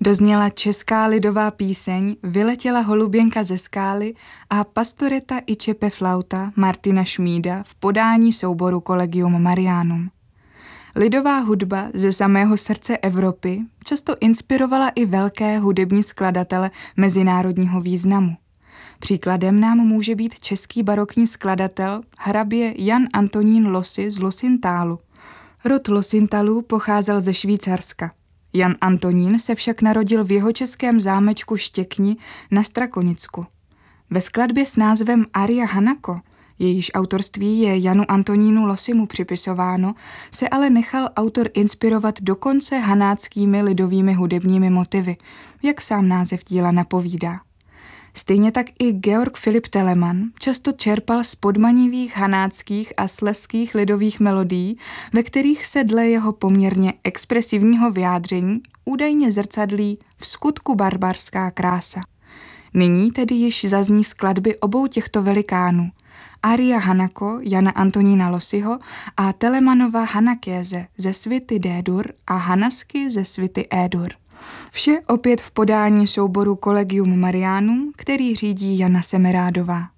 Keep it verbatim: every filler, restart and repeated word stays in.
Dozněla česká lidová píseň Vyletěla holuběnka ze skály a Pastoreta i čepe flauta Martina Šmída v podání souboru Collegium Marianum. Lidová hudba ze samého srdce Evropy často inspirovala i velké hudební skladatele mezinárodního významu. Příkladem nám může být český barokní skladatel hrabě Jan Antonín Losy z Losintálu. Rod Losintalů pocházel ze Švýcarska. Jan Antonín se však narodil v jihočeském zámečku Štěkni na Strakonicku. Ve skladbě s názvem Aria Hanako, jejíž autorství je Janu Antonínu Losymu připisováno, se ale nechal autor inspirovat dokonce hanáckými lidovými hudebními motivy, jak sám název díla napovídá. Stejně tak i Georg Philipp Telemann často čerpal z podmanivých hanáckých a slezských lidových melodií, ve kterých se dle jeho poměrně expresivního vyjádření údajně zrcadlí v skutku barbarská krása. Nyní tedy již zazní skladby obou těchto velikánů, Aria Hanako Jana Antonína Losyho a Telemannova Hanakéze ze svity D-dur a Hanasky ze svity E-dur. Vše opět v podání souboru Collegium Marianum, který řídí Jana Semerádová.